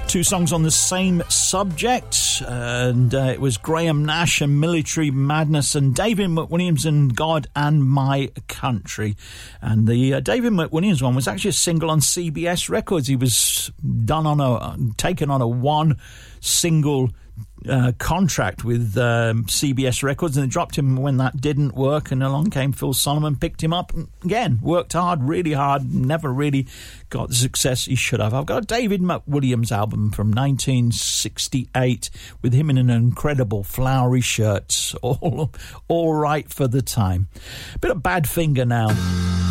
Two songs on the same subject, and it was Graham Nash and Military Madness, and David McWilliams and God and My Country. And the David McWilliams one was actually a single on CBS Records. He was taken on a one single contract with CBS Records, and they dropped him when that didn't work, and along came Phil Solomon, picked him up, and again worked hard, really hard, never really got the success he should have. I've got a David McWilliams album from 1968 with him in an incredible flowery shirt, all right for the time. Bit of Badfinger now.